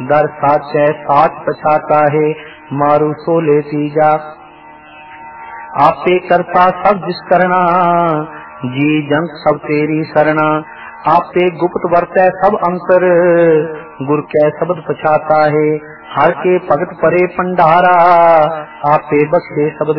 दर साचै साच पछाता है, मारू सोले तीजा। आपे करता सब जिस करना, जी जंत सब तेरी सरना। आपे गुप्त वर्तै सब अंतर, गुर कै शब्द पछाता है। हर के भगत परे भंडारा, आपे बख्शे शब्द